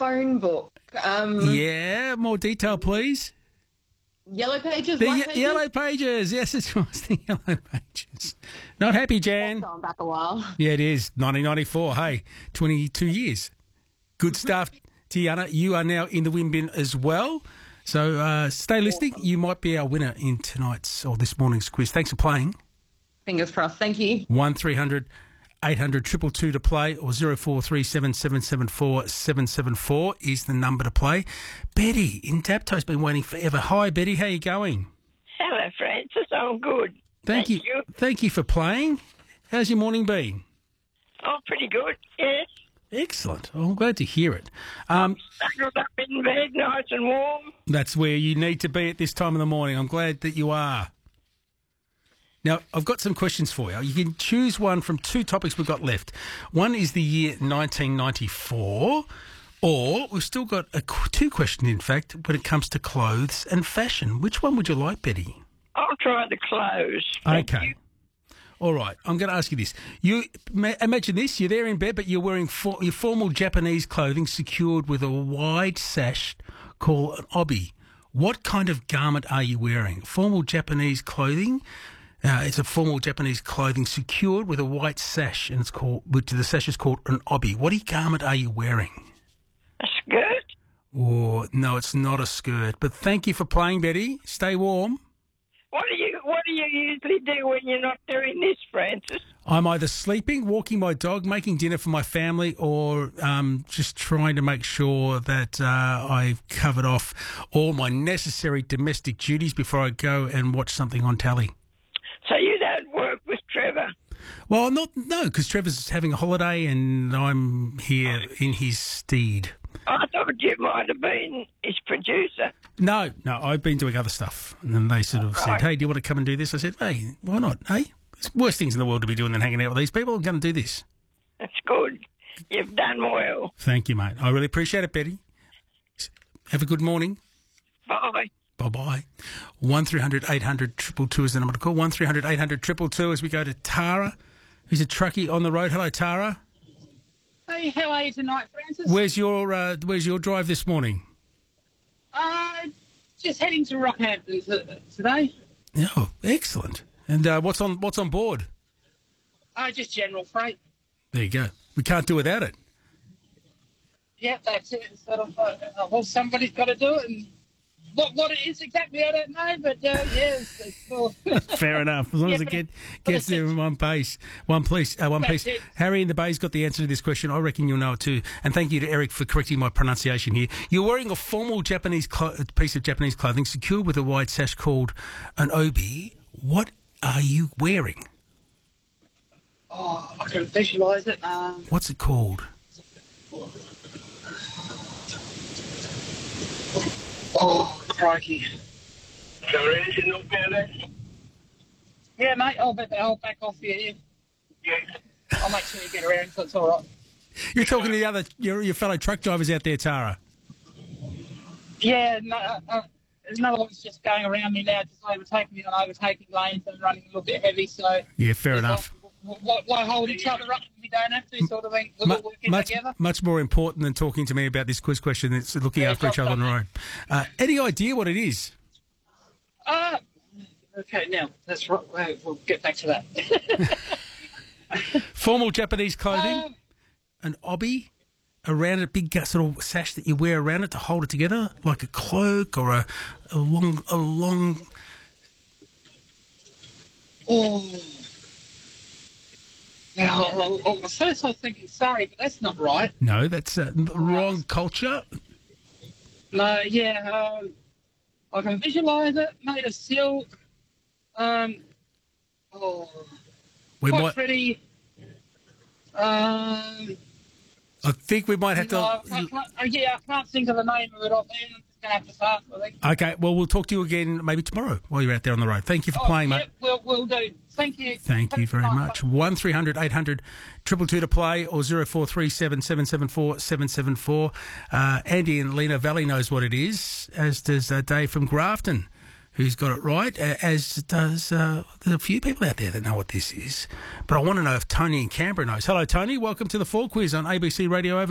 phone book. Yeah, more detail, please. Yellow pages, The white pages? Yellow Pages. Yes, it was the Yellow Pages. Not happy, Jan. Going back a while. Yeah, it is. 1994. Hey, 22 years. Good stuff, Tiana. You are now in the win bin as well. So stay listening. You might be our winner in tonight's or this morning's quiz. Thanks for playing. Fingers crossed. Thank you. 1300 800 222 to play, or 0437 774 774 is the number to play. Betty in Dapto's been waiting forever. Hi, Betty. How you going? Hello, Francis. I'm good. Thank you. Thank you for playing. How's your morning been? Oh, pretty good, yes. Excellent. I'm glad to hear it. Snuggled up in bed, nice and warm. That's where you need to be at this time of the morning. I'm glad that you are. Now, I've got some questions for you. You can choose one from two topics we've got left. One is the year 1994, or we've still got two questions, in fact, when it comes to clothes and fashion. Which one would you like, Betty? I'll try the clothes. Thank you. All right. I'm going to ask you this. You imagine this. You're there in bed, but you're wearing your formal Japanese clothing secured with a wide sash called an obi. What kind of garment are you wearing? Formal Japanese clothing. It's a formal Japanese clothing secured with a white sash, and the sash is called an obi. What garment are you wearing? A skirt? Oh, no, it's not a skirt. But thank you for playing, Betty. Stay warm. What do you usually do when you're not doing this, Francis? I'm either sleeping, walking my dog, making dinner for my family, or just trying to make sure that I've covered off all my necessary domestic duties before I go and watch something on telly. So you don't work with Trevor? Well, no, because Trevor's having a holiday and I'm here in his stead. I thought you might have been his producer. No, I've been doing other stuff. And then they sort of said, hey, do you want to come and do this? I said, hey, why not? Hey, there's worse things in the world to be doing than hanging out with these people. I'm going to do this. That's good. You've done well. Thank you, mate. I really appreciate it, Betty. Have a good morning. Bye. Bye-bye. 1300 800 222 is the number to call. 1300 800 222 as we go to Tara, who's a truckie on the road. Hello, Tara. Hey, how are you tonight, Francis? Where's your drive this morning? Just heading to Rockhampton today. Oh, excellent. And what's on board? Just general freight. There you go. We can't do without it. Yeah, that's it. Sort of, well, somebody's got to do it, and what it is exactly, I don't know, but yes, it's cool. Fair enough. As long as it gets there in one piece. One piece. Harry in the Bay's got the answer to this question. I reckon you'll know it too. And thank you to Eric for correcting my pronunciation here. You're wearing a formal Japanese piece of Japanese clothing secured with a white sash called an obi. What are you wearing? Oh, I can visualise it. What's it called? Oh, crikey. Sorry, is it not better? Yeah, mate, I'll back off you. Yeah. I'll make sure you get around, so it's all right. You're talking to your fellow truck drivers out there, Tara. Yeah, there's another one's just going around me now, just overtaking me on overtaking lanes and running a little bit heavy, so... Yeah, fair enough. Why hold each other up if we don't have to, sort of thing? We're all working together. Much more important than talking to me about this quiz question. It's looking after each other on the road. Any idea what it is? Okay, now, that's right. We'll get back to that. Formal Japanese clothing, an obi around it, a big sort of sash that you wear around it to hold it together, like a cloak or a long... Oh... Now, at first I was thinking, sorry, but that's not right. No, that's wrong culture. No, yeah, I can visualise it, made of silk. Quite pretty. I think we might have to... I can't think of the name of it offhand. I'm just going to have to pass, I think. Okay, well, we'll talk to you again maybe tomorrow while you're out there on the road. Thank you for playing, mate. We'll do. Thank you. Thank you very much. 1300 800 222 to play, or 0437 774 774. Andy in Lena Valley knows what it is, as does Dave from Grafton, who's got it right, as does there's a few people out there that know what this is. But I want to know if Tony in Canberra knows. Hello, Tony. Welcome to the Fall Quiz on ABC Radio Over.